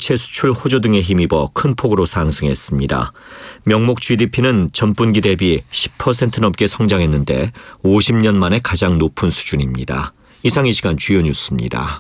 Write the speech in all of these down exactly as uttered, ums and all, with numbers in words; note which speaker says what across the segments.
Speaker 1: 반도체 수출 호조 등에 힘입어 큰 폭으로 상승했습니다. 명목 지디피는 전분기 대비 십 퍼센트 넘게 성장했는데 오십 년 만에 가장 높은 수준입니다. 이상 이 시간 주요 뉴스입니다.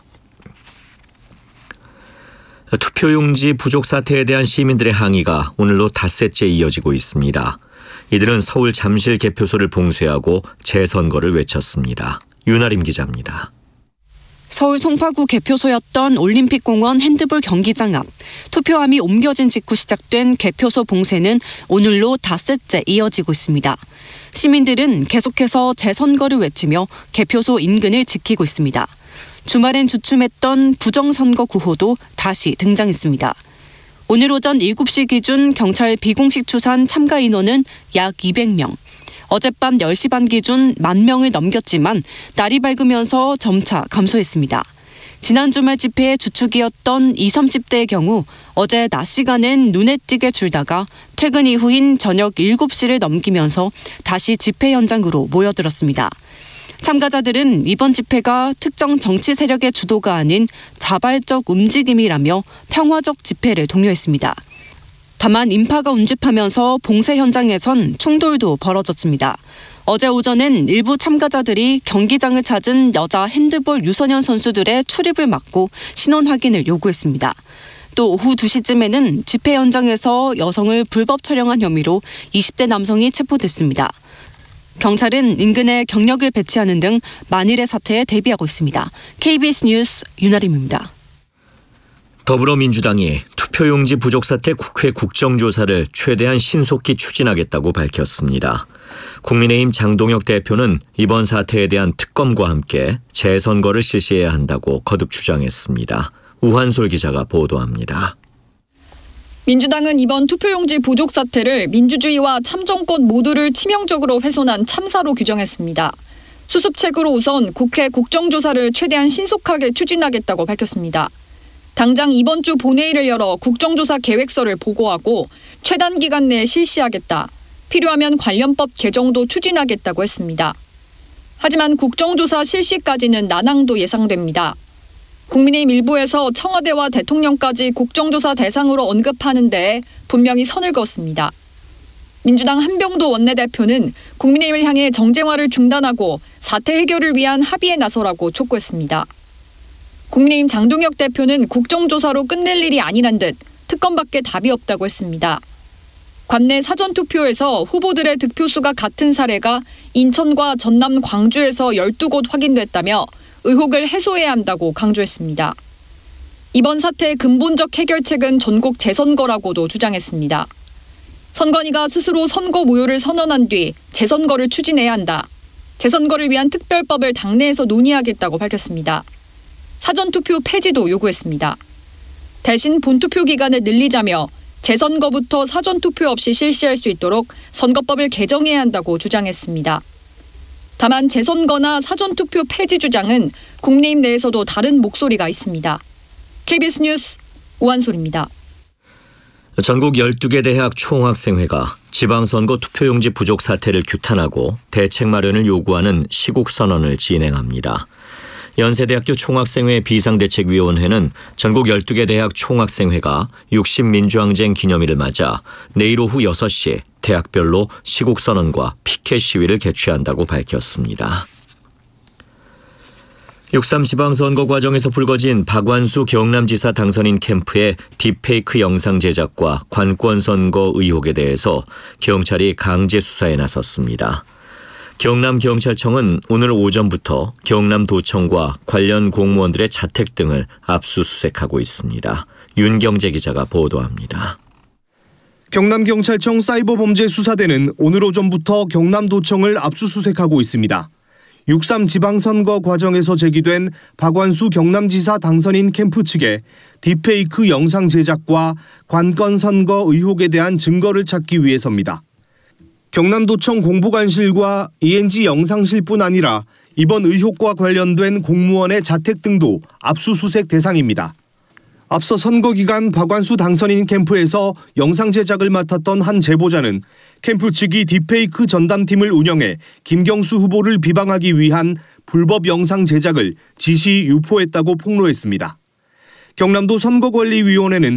Speaker 1: 투표용지 부족 사태에 대한 시민들의 항의가 오늘로 닷새째 이어지고 있습니다. 이들은 서울 잠실 개표소를 봉쇄하고 재선거를 외쳤습니다. 윤아림 기자입니다.
Speaker 2: 서울 송파구 개표소였던 올림픽공원 핸드볼 경기장 앞 투표함이 옮겨진 직후 시작된 개표소 봉쇄는 오늘로 닷새째 이어지고 있습니다. 시민들은 계속해서 재선거를 외치며 개표소 인근을 지키고 있습니다. 주말엔 주춤했던 부정선거 구호도 다시 등장했습니다. 오늘 오전 일곱 시 기준 경찰 비공식 추산 참가 인원은 약 이백 명. 어젯밤 열 시 반 기준 만 명을 넘겼지만 날이 밝으면서 점차 감소했습니다. 지난 주말 집회의 주축이었던 이십, 삼십 대의 경우 어제 낮 시간엔 눈에 띄게 줄다가 퇴근 이후인 저녁 일곱 시를 넘기면서 다시 집회 현장으로 모여들었습니다. 참가자들은 이번 집회가 특정 정치 세력의 주도가 아닌 자발적 움직임이라며 평화적 집회를 독려했습니다. 다만 인파가 운집하면서 봉쇄 현장에선 충돌도 벌어졌습니다. 어제 오전엔 일부 참가자들이 경기장을 찾은 여자 핸드볼 유소년 선수들의 출입을 막고 신원 확인을 요구했습니다. 또 오후 두 시쯤에는 집회 현장에서 여성을 불법 촬영한 혐의로 이십 대 남성이 체포됐습니다. 경찰은 인근에 경력을 배치하는 등 만일의 사태에 대비하고 있습니다. 케이비에스 뉴스 윤아림입니다.
Speaker 1: 더불어민주당이 투표용지 부족 사태 국회 국정조사를 최대한 신속히 추진하겠다고 밝혔습니다. 국민의힘 장동혁 대표는 이번 사태에 대한 특검과 함께 재선거를 실시해야 한다고 거듭 주장했습니다. 우한솔 기자가 보도합니다.
Speaker 3: 민주당은 이번 투표용지 부족 사태를 민주주의와 참정권 모두를 치명적으로 훼손한 참사로 규정했습니다. 수습책으로 우선 국회 국정조사를 최대한 신속하게 추진하겠다고 밝혔습니다. 당장 이번 주 본회의를 열어 국정조사 계획서를 보고하고 최단 기간 내에 실시하겠다. 필요하면 관련법 개정도 추진하겠다고 했습니다. 하지만 국정조사 실시까지는 난항도 예상됩니다. 국민의힘 일부에서 청와대와 대통령까지 국정조사 대상으로 언급하는 데에 분명히 선을 그었습니다. 민주당 한병도 원내대표는 국민의힘을 향해 정쟁화를 중단하고 사태 해결을 위한 합의에 나서라고 촉구했습니다. 국민의힘 장동혁 대표는 국정조사로 끝낼 일이 아니란 듯 특검밖에 답이 없다고 했습니다. 관내 사전투표에서 후보들의 득표수가 같은 사례가 인천과 전남, 광주에서 열두 곳 확인됐다며 의혹을 해소해야 한다고 강조했습니다. 이번 사태의 근본적 해결책은 전국 재선거라고도 주장했습니다. 선관위가 스스로 선거 무효를 선언한 뒤 재선거를 추진해야 한다. 재선거를 위한 특별법을 당내에서 논의하겠다고 밝혔습니다. 사전투표 폐지도 요구했습니다. 대신 본투표 기간을 늘리자며 재선거부터 사전투표 없이 실시할 수 있도록 선거법을 개정해야 한다고 주장했습니다. 다만 재선거나 사전투표 폐지 주장은 국민의힘 내에서도 다른 목소리가 있습니다. 케이비에스 뉴스 우한솔입니다.
Speaker 1: 전국 열두 개 대학 총학생회가 지방선거 투표용지 부족 사태를 규탄하고 대책 마련을 요구하는 시국선언을 진행합니다. 연세대학교 총학생회 비상대책위원회는 전국 열두 개 대학 총학생회가 육십 민주항쟁 기념일을 맞아 내일 오후 여섯 시 대학별로 시국선언과 피켓 시위를 개최한다고 밝혔습니다. 육삼 지방선거 과정에서 불거진 박완수 경남지사 당선인 캠프의 딥페이크 영상 제작과 관권선거 의혹에 대해서 경찰이 강제 수사에 나섰습니다. 경남경찰청은 오늘 오전부터 경남도청과 관련 공무원들의 자택 등을 압수수색하고 있습니다. 윤경재 기자가 보도합니다.
Speaker 4: 경남경찰청 사이버범죄수사대는 오늘 오전부터 경남도청을 압수수색하고 있습니다. 육삼 지방선거 과정에서 제기된 박완수 경남지사 당선인 캠프 측의 딥페이크 영상 제작과 관건선거 의혹에 대한 증거를 찾기 위해서입니다. 경남도청 공보관실과 이엔지 영상실뿐 아니라 이번 의혹과 관련된 공무원의 자택 등도 압수수색 대상입니다. 앞서 선거 기간 박완수 당선인 캠프에서 영상 제작을 맡았던 한 제보자는 캠프 측이 딥페이크 전담팀을 운영해 김경수 후보를 비방하기 위한 불법 영상 제작을 지시 유포했다고 폭로했습니다. 경남도 선거관리위원회는